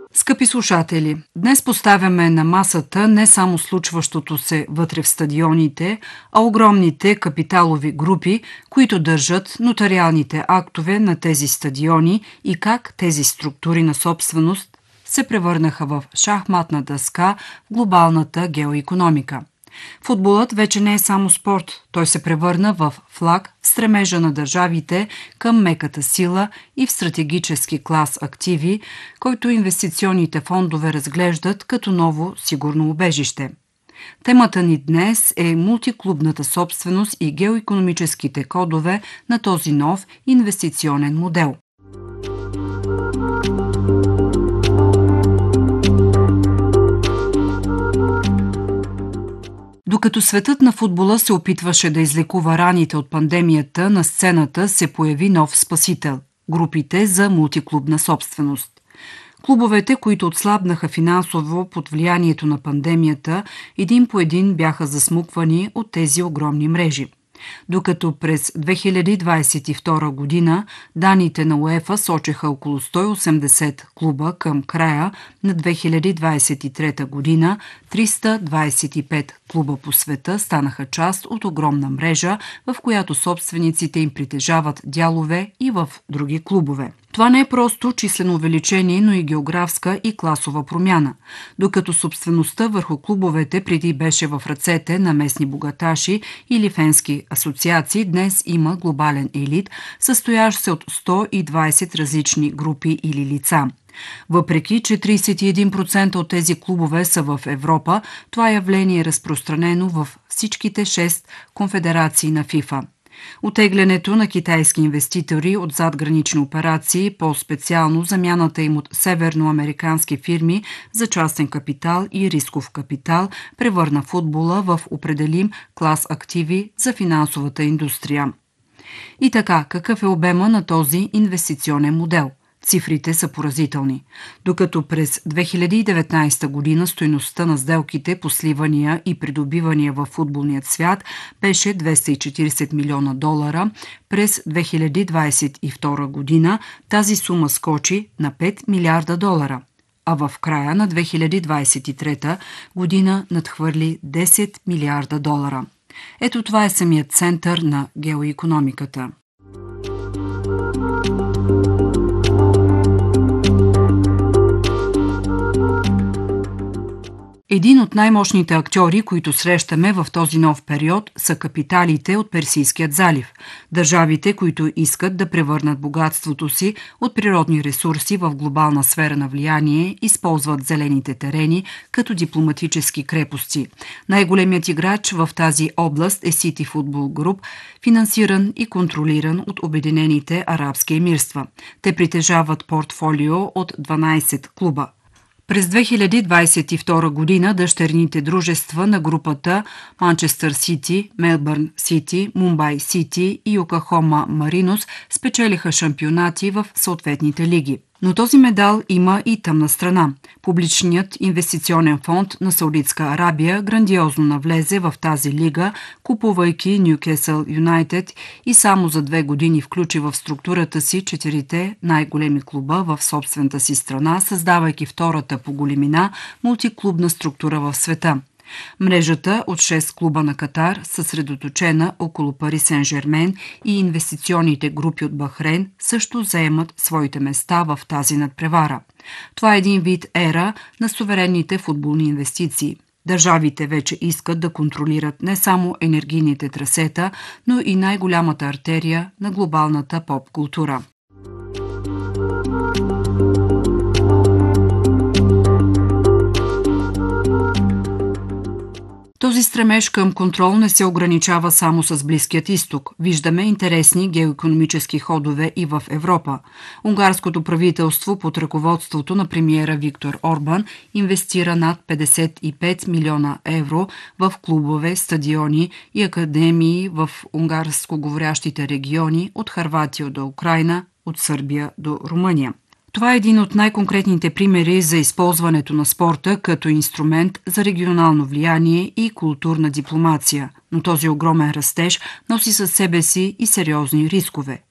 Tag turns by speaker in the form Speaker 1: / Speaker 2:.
Speaker 1: Скъпи слушатели, днес поставяме на масата не само случващото се вътре в стадионите, а огромните капиталови групи, които държат нотариалните актове на тези стадиони и как тези структури на собственост се превърнаха в шахматна дъска в глобалната геоикономика. Футболът вече не е само спорт, той се превърна в флаг в стремежа на държавите към меката сила и в стратегически клас активи, който инвестиционните фондове разглеждат като ново сигурно убежище. Темата ни днес е мултиклубната собственост и геоикономическите кодове на този нов инвестиционен модел. Докато светът на футбола се опитваше да излекува раните от пандемията, на сцената се появи нов спасител – групите за мултиклубна собственост. Клубовете, които отслабнаха финансово под влиянието на пандемията, един по един бяха засмуквани от тези огромни мрежи. Докато през 2022 година данните на УЕФА сочеха около 180 клуба, към края на 2023 година 325 клуба по света станаха част от огромна мрежа, в която собствениците им притежават дялове и в други клубове. Това не е просто числено увеличение, но и географска и класова промяна. Докато собствеността върху клубовете преди беше в ръцете на местни богаташи или фенски асоциации, днес има глобален елит, състоящ се от 120 различни групи или лица. Въпреки че 31% от тези клубове са в Европа, това явление е разпространено в всичките 6 конфедерации на ФИФА. Оттеглянето на китайски инвеститори от задгранични операции, по-специално замяната им от северноамерикански фирми за частен капитал и рисков капитал, превърна футбола в определим клас активи за финансовата индустрия. И така, какъв е обема на този инвестиционен модел? Цифрите са поразителни. Докато през 2019 година стойността на сделките по сливания и придобивания във футболният свят беше 240 милиона долара, през 2022 година тази сума скочи на 5 милиарда долара, а в края на 2023 година надхвърли 10 милиарда долара. Ето това е самият център на геоикономиката. Един от най-мощните актьори, които срещаме в този нов период, са капиталите от Персийският залив. Държавите, които искат да превърнат богатството си от природни ресурси в глобална сфера на влияние, използват зелените терени като дипломатически крепости. Най-големият играч в тази област е City Football Group, финансиран и контролиран от Обединените арабски емирства. Те притежават портфолио от 12 клуба. През 2022 година дъщерните дружества на групата Манчестър Сити, Мелбърн Сити, Мумбай Сити и Окахома Маринос спечелиха шампионати в съответните лиги. Но този медал има и тъмна страна. Публичният инвестиционен фонд на Саудитска Арабия грандиозно навлезе в тази лига, купувайки Нюкасъл Юнайтед и само за 2 години включи в структурата си 4 най-големи клуба в собствената си страна, създавайки втората по големина мултиклубна структура в света. Мрежата от 6 клуба на Катар, съсредоточена около Пари Сен-Жермен и инвестиционните групи от Бахрейн, също заемат своите места в тази надпревара. Това е един вид ера на суверенните футболни инвестиции. Държавите вече искат да контролират не само енергийните трасета, но и най-голямата артерия на глобалната поп-култура. Този стремеж към контрол не се ограничава само с Близкият изток. Виждаме интересни геоикономически ходове и в Европа. Унгарското правителство под ръководството на премиера Виктор Орбан инвестира над 55 милиона евро в клубове, стадиони и академии в унгарско говорящите региони от Хърватия до Украйна, от Сърбия до Румъния. Това е един от най-конкретните примери за използването на спорта като инструмент за регионално влияние и културна дипломация, но този огромен растеж носи със себе си и сериозни рискове.